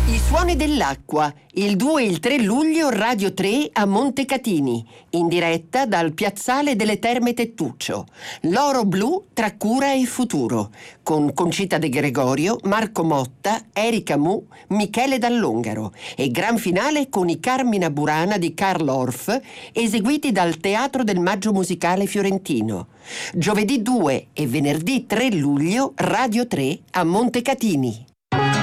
I suoni dell'acqua, il 2 e il 3 luglio Radio 3 a Montecatini, in diretta dal Piazzale delle Terme Tettuccio. L'oro blu tra cura e futuro, con Concita De Gregorio, Marco Motta, Erika Mu, Michele Dall'Ongaro e gran finale con i Carmina Burana di Karl Orff, eseguiti dal Teatro del Maggio Musicale Fiorentino. Giovedì 2 e venerdì 3 luglio Radio 3 a Montecatini.